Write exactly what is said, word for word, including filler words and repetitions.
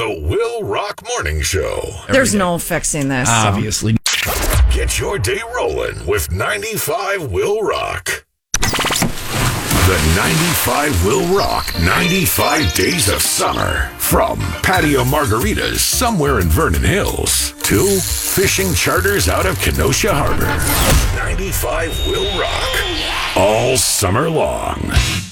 The Will Rock Morning Show. There's no fixing this. Obviously. So. Get your day rolling with ninety-five Will Rock. The ninety-five Will Rock ninety-five Days of Summer. From patio margaritas somewhere in Vernon Hills to fishing charters out of Kenosha Harbor. ninety-five Will Rock. All summer long.